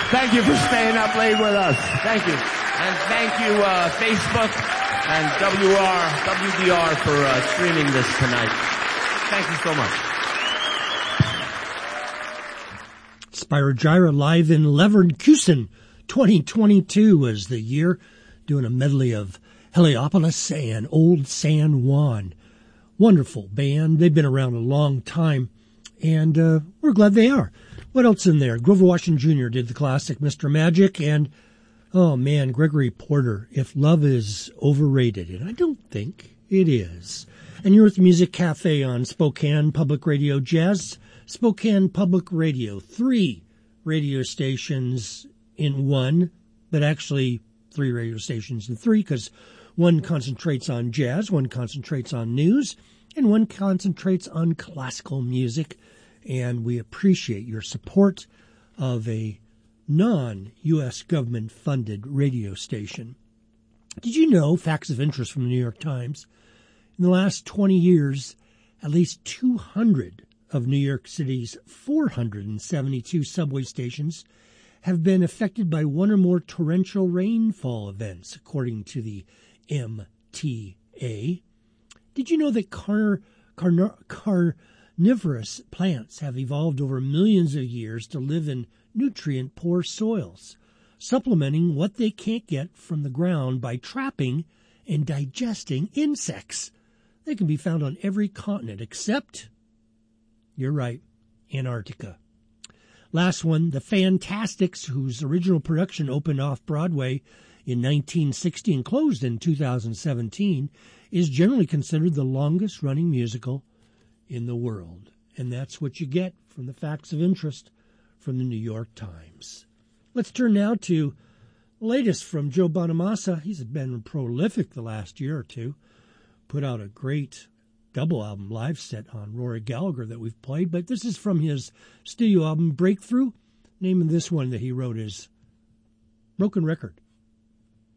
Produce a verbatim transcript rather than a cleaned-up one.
Thank you for staying up late with us. Thank you. And thank you, uh, Facebook and W R, W D R for uh, streaming this tonight. Thank you so much. Spirogyra live in Leverkusen. twenty twenty-two was the year, doing a medley of Heliopolis and Old San Juan. Wonderful band. They've been around a long time, and uh, we're glad they are. What else in there? Grover Washington Junior did the classic Mister Magic, and, oh man, Gregory Porter, If Love Is Overrated. And I don't think it is. And you're with Music Cafe on Spokane Public Radio Jazz. Spokane Public Radio, three radio stations in one, but actually three radio stations in three, because one concentrates on jazz, one concentrates on news, and one concentrates on classical music. And we appreciate your support of a non-U S government-funded radio station. Did you know, facts of interest from the New York Times, in the last twenty years, at least two hundred of New York City's four hundred seventy-two subway stations have been affected by one or more torrential rainfall events, according to the M T A. Did you know that car, car, carnivorous plants have evolved over millions of years to live in nutrient-poor soils, supplementing what they can't get from the ground by trapping and digesting insects? They can be found on every continent except, you're right, Antarctica. Last one, The Fantastics, whose original production opened off-Broadway in nineteen sixty and closed in two thousand seventeen, is generally considered the longest-running musical in the world. And that's what you get from the facts of interest from the New York Times. Let's turn now to the latest from Joe Bonamassa. He's been prolific the last year or two. Put out a great double album live set on Rory Gallagher that we've played, but this is from his studio album Breakthrough. Name of this one that he wrote is Broken Record.